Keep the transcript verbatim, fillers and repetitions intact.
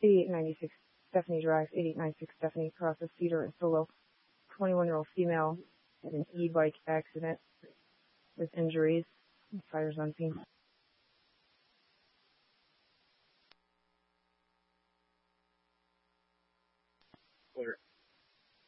eighty-eight ninety-six Stephanie Drive, eighty-eight ninety-six Stephanie, process Cedar and Solo, twenty-one-year-old female had an e-bike accident with injuries. Fires on scene.